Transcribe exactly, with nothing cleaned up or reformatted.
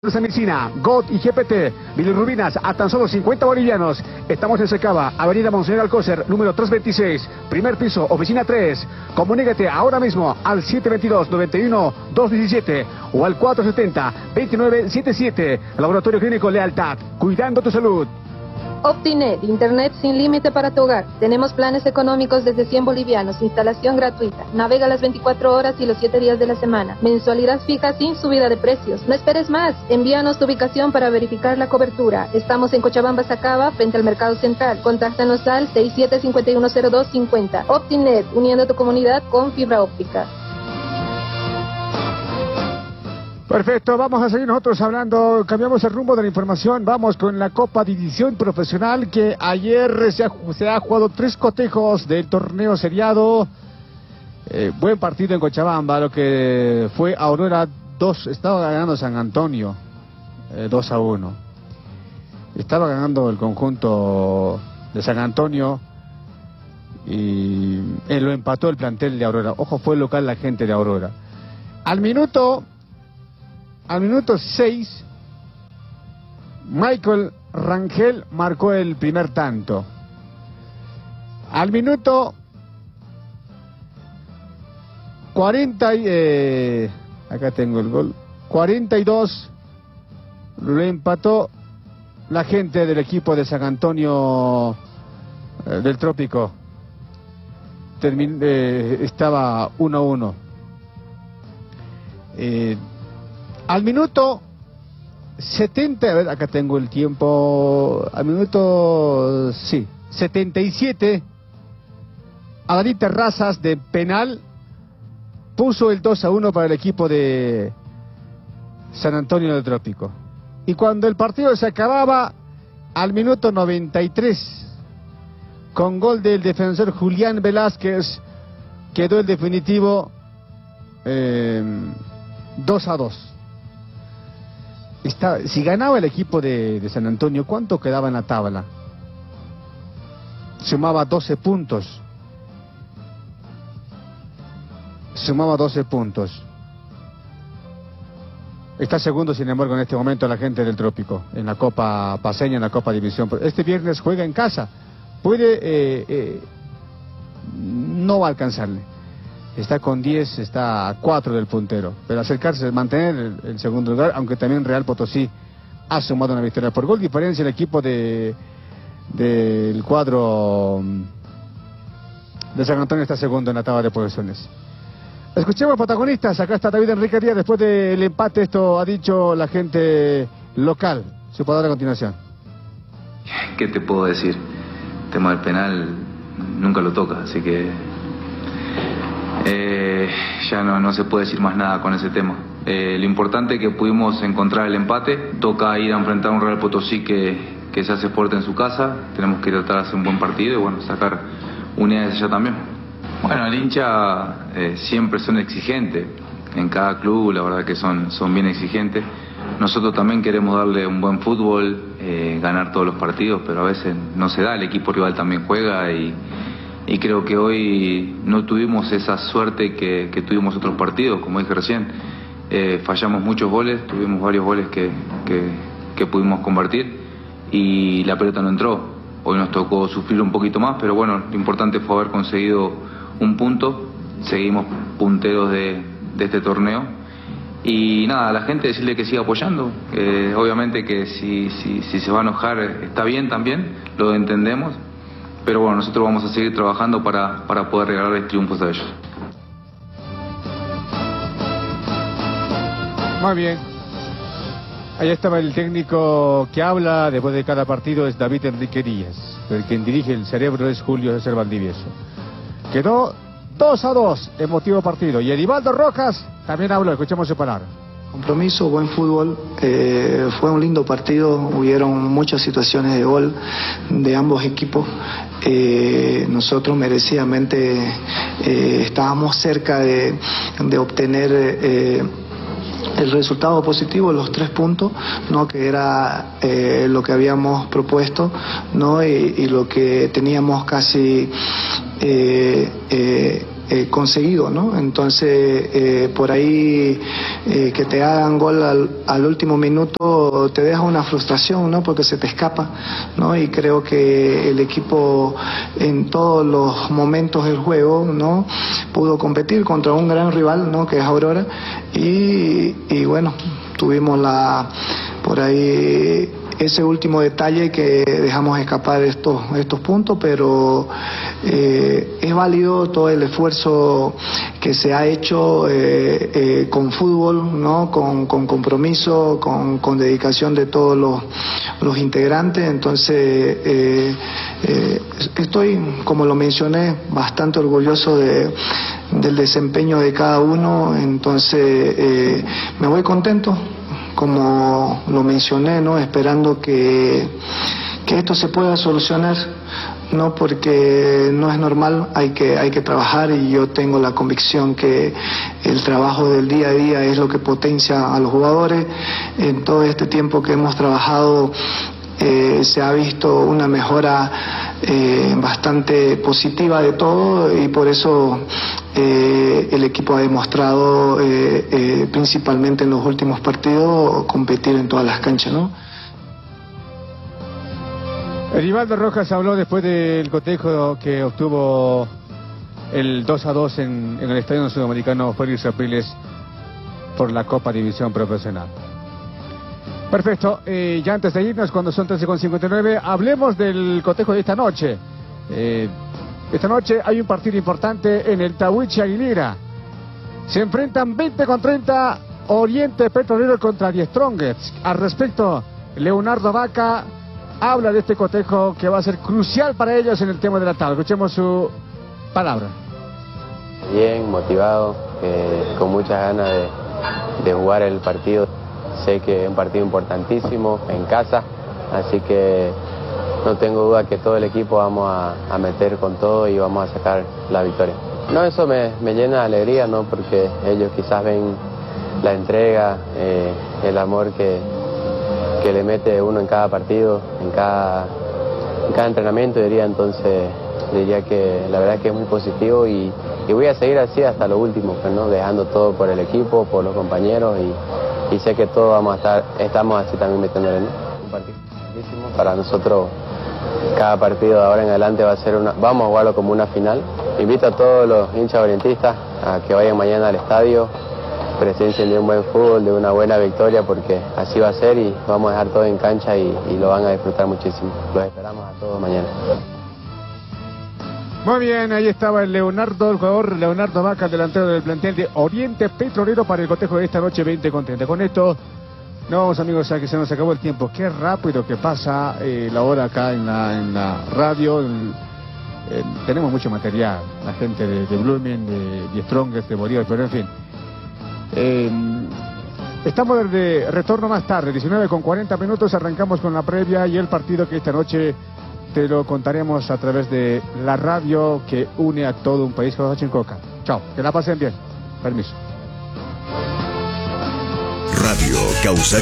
Medicina, G O T y G P T, bilirrubinas a tan solo cincuenta bolivianos. Estamos en Secaba, Avenida Monseñor Alcócer, número trescientos veintiséis, primer piso, oficina tres. Comunícate ahora mismo al siete veintidós, noventa y uno, doscientos diecisiete o al cuatrocientos setenta, veintinueve setenta y siete. Laboratorio Clínico Lealtad, cuidando tu salud. Optinet, internet sin límite para tu hogar. Tenemos planes económicos desde cien bolivianos, instalación gratuita. Navega las veinticuatro horas y los siete días de la semana. Mensualidad fija sin subida de precios. No esperes más. Envíanos tu ubicación para verificar la cobertura. Estamos en Cochabamba, Sacaba, frente al Mercado Central. Contáctanos al seis siete cinco uno cero dos cinco cero. Optinet, uniendo tu comunidad con fibra óptica. Perfecto, vamos a seguir nosotros hablando, cambiamos el rumbo de la información, vamos con la Copa División Profesional, que ayer se ha, se ha jugado tres cotejos del torneo seriado. Eh, buen partido en Cochabamba, lo que fue Aurora dos, estaba ganando San Antonio eh, dos a uno. Estaba ganando el conjunto de San Antonio y eh, lo empató el plantel de Aurora. Ojo, fue local la gente de Aurora. Al minuto... Al minuto seis, Michael Rangel marcó el primer tanto. Al minuto cuarenta, eh, acá tengo el gol, cuarenta y dos, lo empató la gente del equipo de San Antonio eh, del Trópico. Termin, eh, estaba uno a uno. Eh, Al minuto setenta, a ver, acá tengo el tiempo, al minuto, sí, setenta y siete, Adalí Terrazas de penal puso el dos a uno para el equipo de San Antonio del Trópico. Y cuando el partido se acababa, al minuto noventa y tres, con gol del defensor Julián Velázquez, quedó el definitivo eh, dos a dos. Está, si ganaba el equipo de, de San Antonio, ¿cuánto quedaba en la tabla? Sumaba doce puntos. Sumaba doce puntos. Está segundo, sin embargo, en este momento la gente del Trópico, en la Copa Paceña, en la Copa División. Este viernes juega en casa. Puede, eh, eh, no va a alcanzarle. Está con diez, está a cuatro del puntero, pero acercarse, mantener el, el segundo lugar, aunque también Real Potosí ha sumado una victoria por gol diferencia. El equipo de del cuadro de San Antonio está segundo en la tabla de posiciones. Escuchemos protagonistas, acá está David Enrique Díaz. Después del empate, esto ha dicho la gente local. Su palabra a continuación. ¿Qué te puedo decir? El tema del penal nunca lo toca, así que Eh, ya no, no se puede decir más nada con ese tema. Eh, lo importante es que pudimos encontrar el empate. Toca ir a enfrentar a un Real Potosí que, que se hace fuerte en su casa. Tenemos que tratar de hacer un buen partido y bueno, sacar unidades allá también. Bueno, el hincha eh, siempre son exigentes. En cada club la verdad que son, son bien exigentes. Nosotros también queremos darle un buen fútbol, eh, ganar todos los partidos, pero a veces no se da. El equipo rival también juega y Y creo que hoy no tuvimos esa suerte que, que tuvimos otros partidos, como dije recién. Eh, fallamos muchos goles, tuvimos varios goles que, que, que pudimos convertir y la pelota no entró. Hoy nos tocó sufrir un poquito más, pero bueno, lo importante fue haber conseguido un punto. Seguimos punteros de, de este torneo. Y nada, a la gente decirle que siga apoyando. Eh, obviamente que si, si, si se va a enojar está bien también, lo entendemos. Pero bueno, nosotros vamos a seguir trabajando para, para poder regalarles triunfos a ellos. Muy bien. Ahí estaba el técnico que habla después de cada partido, es David Enrique Díaz. El quien dirige el cerebro es Julio César Valdivieso. Quedó dos a dos, emotivo partido. Y Edivaldo Rojas también habló, escuchemos su palabra. Compromiso, buen fútbol, eh, fue un lindo partido, hubieron muchas situaciones de gol de ambos equipos. Eh, nosotros merecidamente eh, estábamos cerca de, de obtener eh, el resultado positivo, los tres puntos, ¿no? Que era eh, lo que habíamos propuesto, ¿no? Y, y lo que teníamos casi eh, eh, eh, conseguido, ¿no? Entonces, eh, por ahí eh, que te hagan gol al, al último minuto te deja una frustración, ¿no? Porque se te escapa, ¿no? Y creo que el equipo en todos los momentos del juego, ¿no? Pudo competir contra un gran rival, ¿no? Que es Aurora, y, y bueno, tuvimos la por ahí ese último detalle que dejamos escapar estos estos puntos, pero eh, es válido todo el esfuerzo que se ha hecho eh, eh, con fútbol, ¿no? Con, con compromiso, con, con dedicación de todos los, los integrantes. Entonces eh, eh, estoy, como lo mencioné, bastante orgulloso de, del desempeño de cada uno. Entonces eh, me voy contento, como lo mencioné, ¿no? Esperando que, que esto se pueda solucionar, ¿no? Porque no es normal, hay que, hay que trabajar, y yo tengo la convicción que el trabajo del día a día es lo que potencia a los jugadores. En todo este tiempo que hemos trabajado eh, se ha visto una mejora eh, bastante positiva de todo, y por eso Eh, el equipo ha demostrado, eh, eh, principalmente en los últimos partidos, competir en todas las canchas, ¿no? Rivaldo Rojas habló después del cotejo que obtuvo el dos a dos en, en el Estadio Sudamericano Félix Arpiles por la Copa División Profesional. Perfecto, eh, ya antes de irnos, cuando son trece con cincuenta y nueve, hablemos del cotejo de esta noche. Eh, Esta noche hay un partido importante en el Tahuichi Aguilera. Se enfrentan veinte con treinta Oriente Petrolero contra Die Strongest. Al respecto, Leonardo Vaca habla de este cotejo que va a ser crucial para ellos en el tema de la tabla. Escuchemos su palabra. Bien, motivado, eh, con muchas ganas de, de jugar el partido. Sé que es un partido importantísimo en casa, así que no tengo duda que todo el equipo vamos a, a meter con todo y vamos a sacar la victoria. No, eso me, me llena de alegría, ¿no? Porque ellos quizás ven la entrega, eh, el amor que, que le mete uno en cada partido, en cada, en cada entrenamiento, diría. Entonces diría que la verdad es que es muy positivo, y, y voy a seguir así hasta lo último, pues, ¿no? Dejando todo por el equipo, por los compañeros, y, y sé que todos vamos a estar, estamos así también metiéndole, ¿no? Un partido importantísimo para nosotros. Cada partido de ahora en adelante va a ser una, vamos a jugarlo como una final. Invito a todos los hinchas orientistas a que vayan mañana al estadio, presencien de un buen fútbol, de una buena victoria, porque así va a ser, y vamos a dejar todo en cancha y, y lo van a disfrutar muchísimo. Los esperamos a todos mañana. Muy bien, ahí estaba el Leonardo, el jugador Leonardo Vaca, delantero del plantel de Oriente Petrolero para el cotejo de esta noche veinte con treinta. Con esto, no, amigos, a que se nos acabó el tiempo. Qué rápido que pasa eh, la hora acá en la, en la radio. El, eh, tenemos mucho material, la gente de, de Blooming, de, de Strongest, de Bolívar, pero en fin. Eh, estamos de retorno más tarde, diecinueve con cuarenta minutos, arrancamos con la previa y el partido que esta noche te lo contaremos a través de la radio que une a todo un país con Chincoca. Chao, que la pasen bien. Permiso. Radio Causa